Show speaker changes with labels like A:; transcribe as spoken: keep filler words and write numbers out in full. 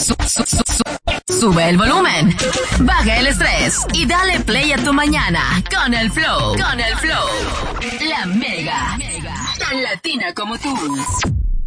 A: Sube el volumen, baja el estrés y dale play a tu mañana con el flow, con el flow. La Mega, tan latina como tú.